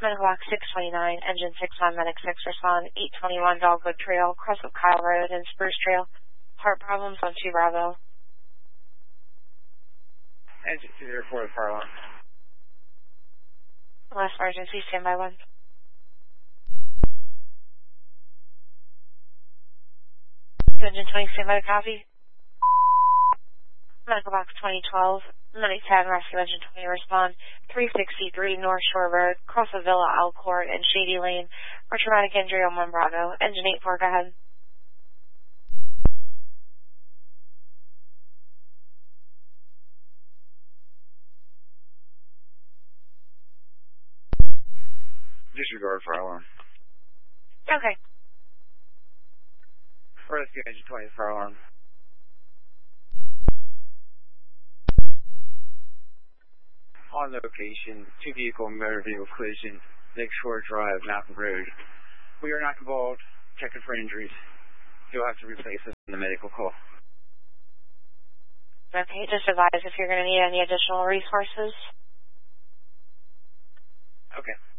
Medical Box 629, Engine 6 on Medic 6 respond, 821 Dogwood Trail, cross of Kyle Road and Spruce Trail. Heart problems on 2 Bravo. Engine 204 fire alarm. Last emergency, standby 1. Engine 20, standby copy. Medical Box 2012, Medic 10, Rescue Engine 20 respond, 363 North Shore Road, cross of Villa Alcourt and Shady Lane, for traumatic injury on 1 Bravo. Engine 84, go ahead. Disregard fire alarm. Okay. Rescue Engine 20 fire alarm. On location, 2 vehicle motor vehicle collision, Lakeshore Drive, Mountain Road. We are not involved. Checking for injuries. You'll have to replace us in the medical call. Okay, just advise if you're going to need any additional resources. Okay.